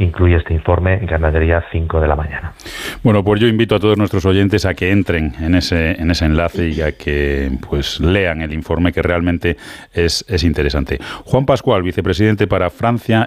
incluye este informe, Ganadería 5 de la mañana. Bueno, pues yo invito a todos nuestros oyentes a que entren en ese enlace y a que pues lean el informe, que realmente es interesante. Juan Pascual, vicepresidente para Francia